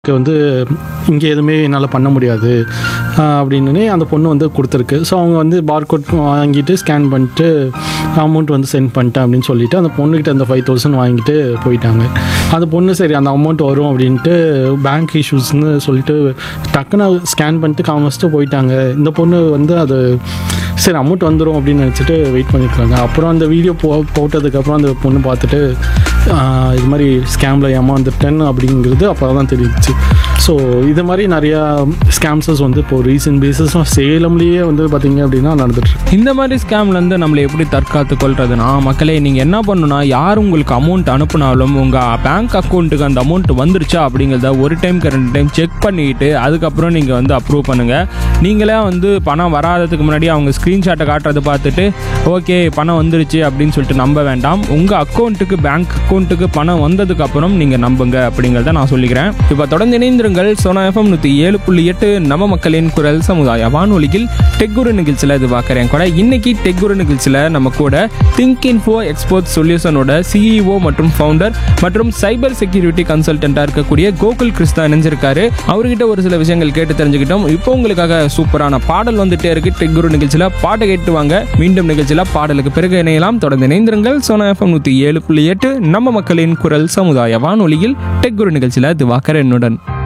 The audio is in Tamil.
வந்து இங்கே எதுவுமே என்னால் பண்ண முடியாது அப்படின்னு அந்த பொண்ணு வந்து கொடுத்துருக்கு. ஸோ அவங்க வந்து பார்கோட் வாங்கிட்டு ஸ்கேன் பண்ணிட்டு அமௌண்ட் வந்து சென்ட் பண்ணிட்டேன் அப்படின்னு சொல்லிட்டு அந்த பொண்ணுக்கிட்ட அந்த 5,000 வாங்கிட்டு போயிட்டாங்க. அந்த பொண்ணு சரி அந்த அமௌண்ட் வரும் அப்படின்ட்டு பேங்க் இஷ்யூஸ்ன்னு சொல்லிட்டு டக்குன்னு ஸ்கேன் பண்ணிட்டு காமிச்சிட்டு போயிட்டாங்க. இந்த பொண்ணு வந்து அது சரி அமௌண்ட் வந்துடும் அப்படின்னு நினச்சிட்டு வெயிட் பண்ணியிருக்காங்க. அப்புறம் அந்த வீடியோ போட்டதுக்கப்புறம் அந்த பொண்ணு பார்த்துட்டு இது மாதிரி ஸ்கேமில் ஏமாந்துட்டேன்னு அப்படிங்கிறது அப்போ தான் தெரிஞ்சிச்சு. ஸோ இது மாதிரி நிறையா ஸ்கேம்ஸஸ் வந்து இப்போ ரீசன்ட் பேஸஸும் சேலம்லேயே வந்து பார்த்திங்க அப்படின்னா நடந்துட்டுருக்கு. இந்த மாதிரி ஸ்கேம்லேருந்து நம்மளை எப்படி தற்காத்து கொள்றதுனா, மக்களே நீங்கள் என்ன பண்ணணும்னா, யார் உங்களுக்கு அமௌண்ட் அனுப்புனாலும் உங்கள் பேங்க் அக்கௌண்ட்டுக்கு அந்த அமௌண்ட் வந்துருச்சா அப்படிங்கிறத ஒரு டைம்க்கு 2 டைம் செக் பண்ணிக்கிட்டு அதுக்கப்புறம் நீங்கள் வந்து அப்ரூவ் பண்ணுங்கள். நீங்களே வந்து பணம் வராததுக்கு முன்னாடி அவங்க ஸ்க்ரீன்ஷாட்டை காட்டுறதை பார்த்துட்டு ஓகே பணம் வந்துருச்சு அப்படின்னு சொல்லிட்டு நம்ப வேண்டாம். உங்கள் அக்கௌண்ட்டுக்கு பேங்க் அக்கௌண்ட்டுக்கு பணம் வந்ததுக்கப்புறம் நீங்கள் நம்புங்க அப்படிங்கிறத நான் சொல்லிக்கிறேன். இப்போ தொடர்ந்து இணைந்திருங்கள் சோனா FM 107.8 நம்ம மக்களின் குரல் சமுதாய வானொலியில் டெக்குரு நிகழ்ச்சியில் இது பார்க்குறேன் கூட. இன்னைக்கு டெக்குரு நிகழ்ச்சியில் நம்ம கூட திங்க் இன்ஃபோ எக்ஸ்போர்ட் சொல்யூஷனோட CEO மற்றும் ஃபவுண்டர் மற்றும் சைபர் செக்யூரிட்டி கன்சல்டண்டாக இருக்கக்கூடிய கோகுல் கிருஷ்ணா இணைஞ்சிருக்காரு. அவர்கிட்ட ஒரு சில விஷயங்கள் கேட்டு தெரிஞ்சுக்கிட்டோம். இப்போ உங்களுக்காக சூப்பரான பாடல் வந்துட்டே இருக்கு. டெக்குரு நிகழ்ச்சியில் பாட்டை கேட்டு வாங்க. மீண்டும் நிகழ்ச்சியில் பாடலுக்கு பிறகு இணையலாம். தொடர்ந்து இணைந்திருங்கள் சோனா FM 107.8 நம்ம மக்களின் குரல் சமுதாய வானொலியில் டெக்குரு நிகழ்ச்சியில் இது பார்க்குறேன் என்னுடன்.